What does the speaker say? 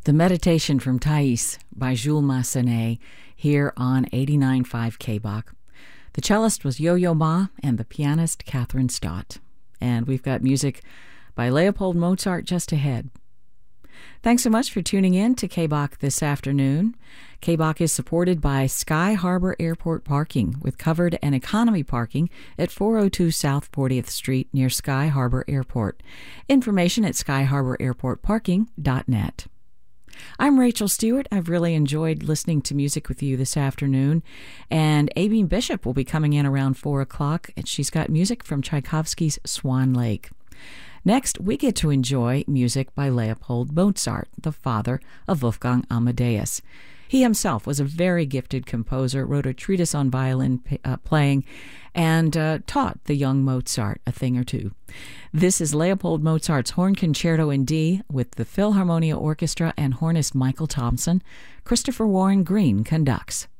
The Meditation from Thais by Jules Massenet here on 89.5 KBOK. The cellist was Yo-Yo Ma and the pianist Catherine Stott. And we've got music by Leopold Mozart just ahead. Thanks so much for tuning in to KBOK this afternoon. KBOK is supported by Sky Harbor Airport Parking with covered and economy parking at 402 South 40th Street near Sky Harbor Airport. Information at skyharborAirportParking.net. I'm Rachel Stewart. I've really enjoyed listening to music with you this afternoon. And Amy Bishop will be coming in around 4 o'clock, and she's got music from Tchaikovsky's Swan Lake. Next, we get to enjoy music by Leopold Mozart, the father of Wolfgang Amadeus. He himself was a very gifted composer, wrote a treatise on violin playing, and taught the young Mozart a thing or two. This is Leopold Mozart's Horn Concerto in D with the Philharmonia Orchestra and hornist Michael Thompson. Christopher Warren Green conducts.